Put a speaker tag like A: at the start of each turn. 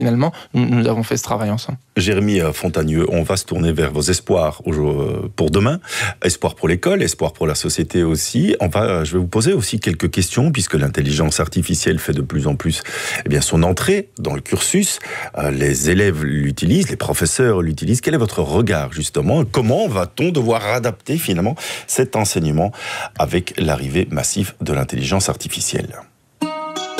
A: finalement, nous avons fait ce travail ensemble.
B: Jérémy Fontagneux, on va se tourner vers vos espoirs pour demain. Espoir pour l'école, espoir pour la société aussi. Je vais vous poser aussi quelques questions, puisque l'intelligence artificielle fait de plus en plus son entrée dans le cursus. Les élèves l'utilisent, les professeurs l'utilisent. Quel est votre regard, justement? Comment va-t-on devoir adapter, finalement, cet enseignement avec l'arrivée massive de l'intelligence artificielle?